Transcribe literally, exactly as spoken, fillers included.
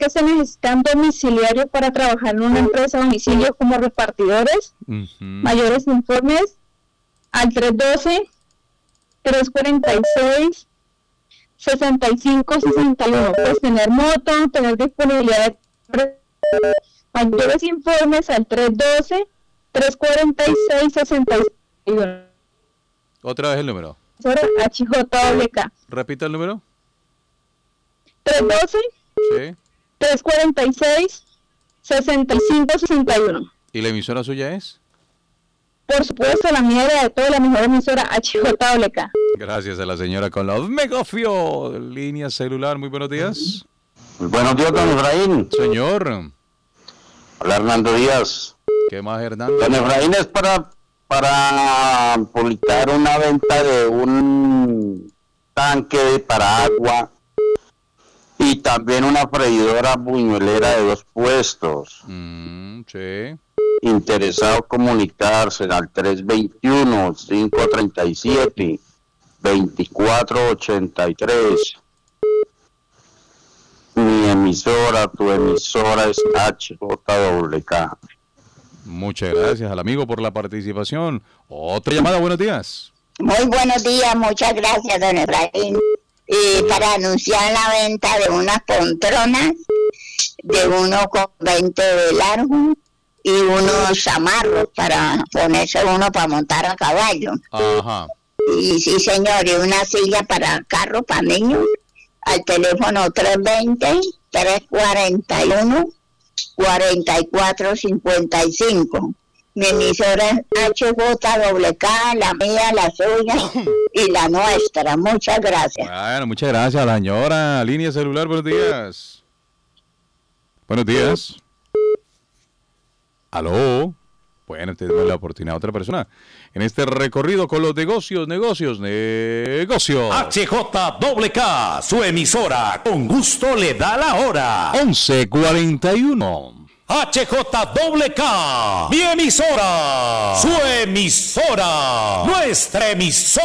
que se necesitan domiciliarios para trabajar en una empresa a domicilio como repartidores. Uh-huh. Mayores informes al tres doce, tres cuarenta y seis, sesenta y cinco sesenta y uno. Pues tener moto, tener disponibilidad de mayores informes al tres doce, tres cuarenta y seis, sesenta y uno. Otra vez el número. H J W K. Repita el número. tres doce, sí. tres cuarenta y seis, sesenta y cinco sesenta y uno. ¿Y la emisora suya es? Por supuesto, la mía era de toda la mejor emisora H J W K. Gracias a la señora con la Megafio. Línea celular, muy buenos días. Muy buenos días, don Efraín. Señor. Hola, Hernando Díaz. ¿Qué más, Hernando? Don Efraín, es para, para publicar una venta de un tanque para agua y también una freidora buñuelera de dos puestos. Mm, sí. Interesado comunicarse al tres veintiuno, cinco treinta y siete, veinticuatro ochenta y tres. Mi emisora, tu emisora es H J W K. Muchas gracias al amigo por la participación. Otra llamada, buenos días. Muy buenos días, muchas gracias, don Efraín. Y para anunciar la venta de unas poltronas de uno con veinte de largo y unos zamarros para ponerse uno para montar a caballo. Ajá. Y sí, señor, y una silla para carro para niños al teléfono tres veinte, tres cuarenta y uno, cuarenta y cuatro cincuenta y cinco. Mi emisora es H J W K, la mía, la suya y la nuestra. Muchas gracias. Bueno, muchas gracias a la señora. Línea celular, buenos días. Buenos días. Aló. Bueno, tenemos la oportunidad a otra persona en este recorrido con los negocios, negocios, negocios. H J W K, su emisora, con gusto le da la hora. once cuarenta y uno. H J W K, mi emisora, su emisora, nuestra emisora.